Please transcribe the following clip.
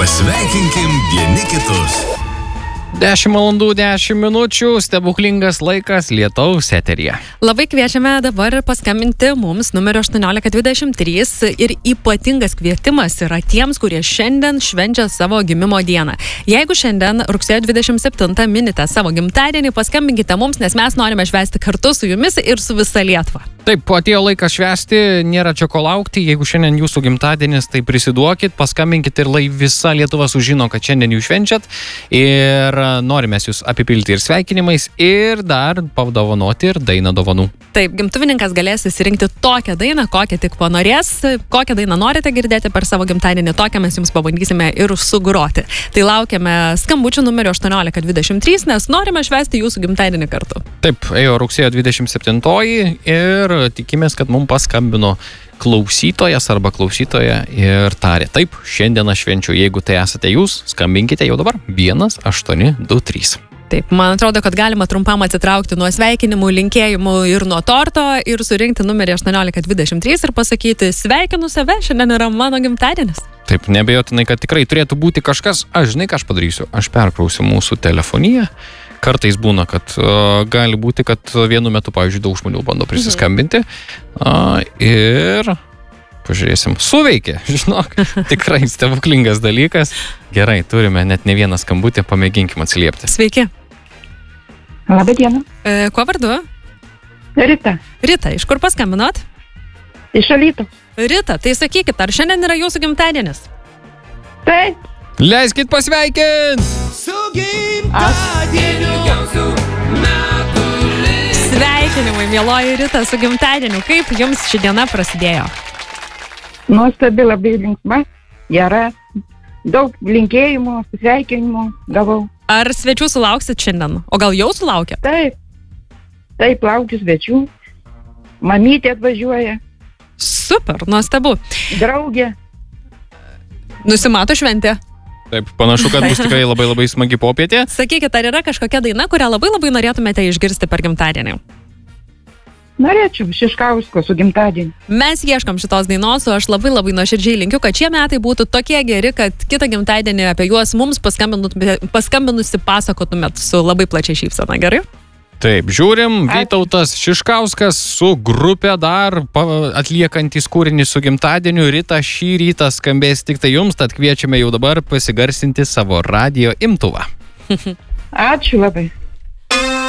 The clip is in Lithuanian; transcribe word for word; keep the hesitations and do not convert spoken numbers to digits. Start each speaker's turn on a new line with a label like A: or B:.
A: Pasveikinkim vieni kitus.
B: dešimt valandų dešimt minučių, stebuklingas laikas lietaus eteryje.
C: Labai kviečiame dabar paskambinti mums numeriu aštuoniolika dvidešimt trys ir ypatingas kvietimas yra tiems, kurie šiandien švenčia savo gimimo dieną. Jeigu šiandien rugsėjo dvidešimt septintą minite savo gimtadienį, paskambinkite mums, nes mes norime švęsti kartu su jumis ir su visa Lietuva.
B: Taip, atėjo laikas švęsti, nėra čia ko laukti, jeigu šiandien jūsų gimtadienis, tai prisiduokit, paskambinkit ir lai visa Lietuva sužino, kad šiandien jūs švenčiat ir norime jūs apipilti ir sveikinimais ir dar padovanoti ir dainą dovanų.
C: Taip, gimtuvininkas galės įsirinkti tokią dainą, kokią tik panorės, kokią dainą norite girdėti per savo gimtadienį, tokią mes jums pabandysime ir sugroti. Tai laukiame skambučių numeriu aštuoniolika dvidešimt trys, nes norime švęsti jūsų gimtadienį kartu.
B: Taip, ėjo rugsėjo dvidešimt septintoji ir tikimės, kad mums paskambino klausytojas arba klausytoja ir tarė, taip, šiandien aš švenčiu, jeigu tai esate jūs, skambinkite jau dabar vienas aštuoni du trys.
C: Taip, man atrodo, kad galima trumpam atsitraukti nuo sveikinimų, linkėjimų ir nuo torto ir surinkti numerį aštuoniolika dvidešimt trys ir pasakyti, sveikinu save, šiandien yra mano gimtadienis.
B: Taip, nebejotinai, kad tikrai turėtų būti kažkas, aš žinai, ką aš padarysiu, aš perkrausiu mūsų telefoniją. Kartais būna, kad uh, gali būti, kad vienu metu, pavyzdžiui, daug žmonių bando prisiskambinti uh, ir pažiūrėsim, suveikė, žinok, tikrai stebuklingas dalykas. Gerai, turime net ne vieną skambutį, pamėginkim atsiliepti.
C: Sveiki.
D: Labą dieną.
C: E, kuo vardu?
D: Rita.
C: Rita, iš kur paskambinot?
D: Iš Alytaus.
C: Rita, tai sakykit, ar šiandien yra jūsų gimtadienis?
D: Taip.
B: Leiskit pasveikint!
E: Su gimtadieniu gausiu metų link.
C: Sveikinimai, mieloji Rita, su gimtadieniu. Kaip jums ši diena prasidėjo?
D: Nuostabi, labai linksma, gera. Daug linkėjimų, sveikinimų gavau.
C: Ar svečių sulauksit šiandien? O gal jau sulaukė?
D: Taip. Taip, laukiu svečių. Mamytė atvažiuoja.
C: Super, nuostabu.
D: Draugė.
C: Nusimato šventė?
B: Taip, panašu, kad bus tikrai labai labai smagi popietė.
C: Sakykit, ar yra kažkokia daina, kurią labai labai norėtumėte išgirsti per gimtadienį?
D: Norėčiau Šiškausko su gimtadieniu.
C: Mes ieškom šitos dainos, o aš labai labai nuoširdžiai linkiu, kad šie metai būtų tokie geri, kad kitą gimtadienį apie juos mums paskambinusi pasakotumėt su labai plačia šypsena, gerai?
B: Taip, žiūrim, Vytautas Šiškauskas su grupė dar atliekantis kūrinį su gimtadieniu. Rita, šį rytą skambės tik tai jums, tad kviečiame jau dabar pasigarsinti savo radijo imtuvą.
D: Ačiū labai.